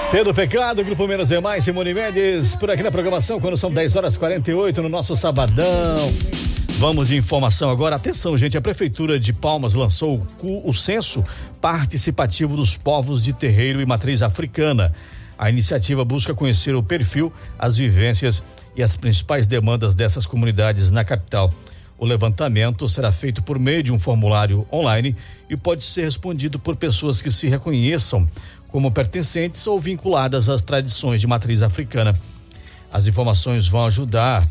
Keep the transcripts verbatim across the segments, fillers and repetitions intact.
Pedro Pecado, Grupo Menos é Mais, Simone Mendes, por aqui na programação, quando são dez horas e quarenta e oito no nosso sabadão. Vamos de informação agora. Atenção, gente, a Prefeitura de Palmas lançou o, o Censo Participativo dos Povos de Terreiro e Matriz Africana. A iniciativa busca conhecer o perfil, as vivências e as principais demandas dessas comunidades na capital. O levantamento será feito por meio de um formulário online e pode ser respondido por pessoas que se reconheçam como pertencentes ou vinculadas às tradições de matriz africana. As informações vão ajudar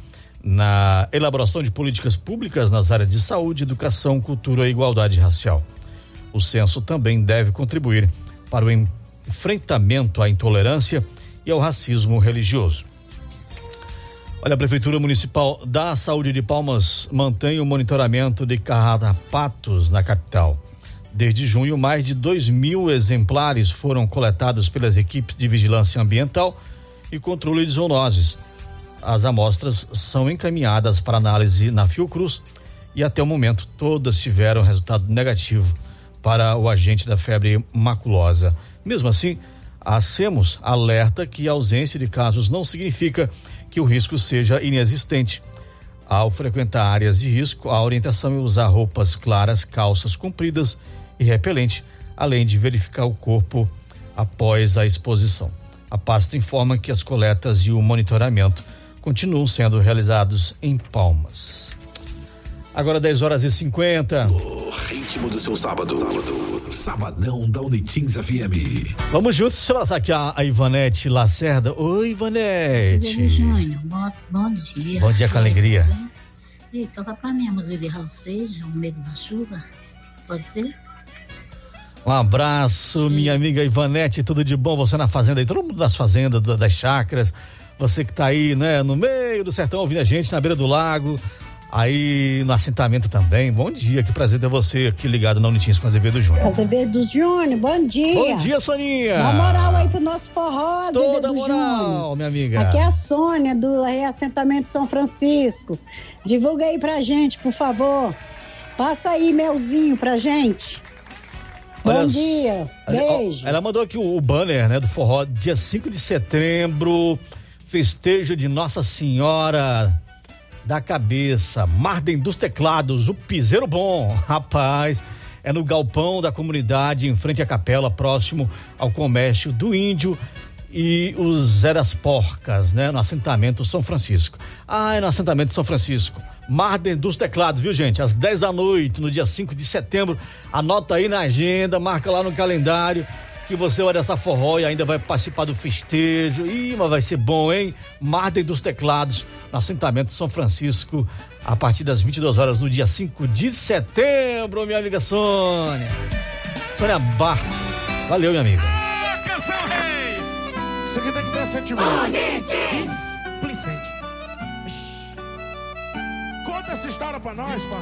na elaboração de políticas públicas nas áreas de saúde, educação, cultura e igualdade racial. O censo também deve contribuir para o enfrentamento à intolerância e ao racismo religioso. Olha, a Prefeitura Municipal da Saúde de Palmas mantém o monitoramento de carrapatos na capital. Desde junho, mais de dois mil exemplares foram coletados pelas equipes de vigilância ambiental e controle de zoonoses. As amostras são encaminhadas para análise na Fiocruz e até o momento todas tiveram resultado negativo para o agente da febre maculosa. Mesmo assim, a SEMOS alerta que a ausência de casos não significa que o risco seja inexistente. Ao frequentar áreas de risco, a orientação é usar roupas claras, calças compridas e repelente, além de verificar o corpo após a exposição. A pasta informa que as coletas e o monitoramento continuam sendo realizados em Palmas. Agora dez horas e cinquenta. O ritmo do seu sábado. Sabadão da Unitins F M. Vamos juntos, deixa eu abraçar aqui a, a Ivanete Lacerda. Oi, Ivanete. Oi, Júnior. Bom, bom dia. Bom dia com alegria. E toca pra mim a música de Raul Seixas, O Medo da Chuva. Pode ser? Um abraço, minha amiga Ivanete, tudo de bom, você na fazenda aí, todo mundo das fazendas, das chácaras, você que tá aí, né, no meio do sertão ouvindo a gente, na beira do lago, aí no assentamento também. Bom dia, que prazer ter você aqui ligado na Unitins com Azevedo Júnior. Azevedo Júnior, bom dia. Bom dia, Soninha. Dá moral aí pro nosso forró, Azevedo Toda moral, Júnior. Minha amiga. Aqui é a Sônia do Reassentamento São Francisco. Divulga aí pra gente, por favor. Passa aí, Melzinho, pra gente. Olha, bom dia, beijo. Ela mandou aqui o, o banner, né, do forró, dia cinco de setembro, festejo de Nossa Senhora da Cabeça, Marden dos Teclados, o Piseiro Bom, rapaz, é no galpão da comunidade, em frente à capela, próximo ao comércio do Índio e os Zé das Porcas, né, no assentamento São Francisco. Ah, é no assentamento São Francisco. Marden dos Teclados, viu, gente? Às dez da noite, no dia cinco de setembro. Anota aí na agenda, marca lá no calendário que você vai dançar forró e ainda vai participar do festejo. Ih, mas vai ser bom, hein? Marden dos Teclados, no assentamento São Francisco, a partir das vinte e duas horas, no dia cinco de setembro, minha amiga Sônia. Sônia Bart. Valeu, minha amiga. Ah, canção rei! Isso aqui tem que ter sentimento. Displicente. Conta essa história pra nós, pá.